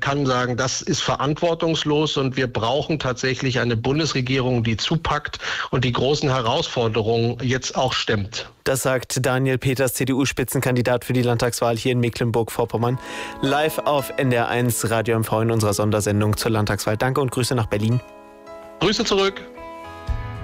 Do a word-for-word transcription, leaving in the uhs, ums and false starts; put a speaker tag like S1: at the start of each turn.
S1: kann sagen, das ist verantwortungslos und wir brauchen tatsächlich eine Bundesregierung, die zupackt und die großen Herausforderungen jetzt auch stemmt.
S2: Das sagt Daniel Peters, C D U-Spitzenkandidat für die Landtagswahl hier in Mecklenburg-Vorpommern. Live auf N D R eins Radio M V in unserer Sondersendung zur Landtagswahl. Danke und Grüße nach Berlin.
S1: Grüße zurück.